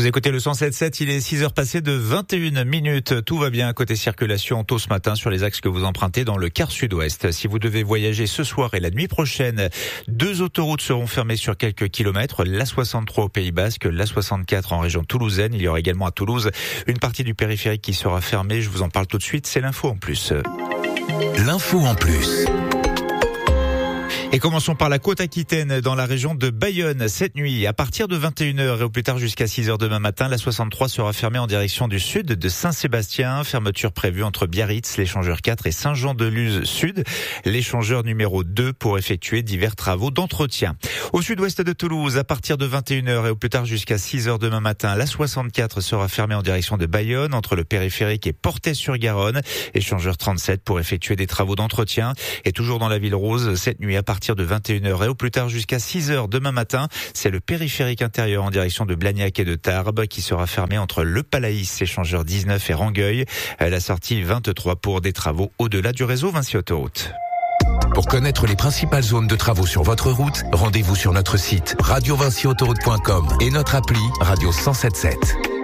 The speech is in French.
Vous écoutez le 107.7, il est 6h passées de 21 minutes. Tout va bien côté circulation tôt ce matin sur les axes que vous empruntez dans le quart sud-ouest. Si vous devez voyager ce soir et la nuit prochaine, 2 autoroutes seront fermées sur quelques kilomètres. L'A63 au Pays Basque, l'A64 en région toulousaine. Il y aura également à Toulouse une partie du périphérique qui sera fermée. Je vous en parle tout de suite, c'est l'info en plus. L'info en plus. Et commençons par la côte aquitaine dans la région de Bayonne. Cette nuit, à partir de 21h et au plus tard jusqu'à 6h demain matin, la 63 sera fermée en direction du sud de Saint-Sébastien. Fermeture prévue entre Biarritz, l'échangeur 4 et Saint-Jean-de-Luz sud. L'échangeur numéro 2 pour effectuer divers travaux d'entretien. Au sud-ouest de Toulouse, à partir de 21h et au plus tard jusqu'à 6h demain matin, la 64 sera fermée en direction de Bayonne entre le périphérique et Portet-sur-Garonne. Échangeur 37 pour effectuer des travaux d'entretien. Et toujours dans la ville rose, cette nuit à partir de 21h et au plus tard jusqu'à 6h demain matin, c'est le périphérique intérieur en direction de Blagnac et de Tarbes qui sera fermé entre le Palaïs, échangeur 19 et Rangueil. La sortie 23 pour des travaux au-delà du réseau Vinci Autoroute. Pour connaître les principales zones de travaux sur votre route, rendez-vous sur notre site radiovinciautoroute.com et notre appli Radio 107.7.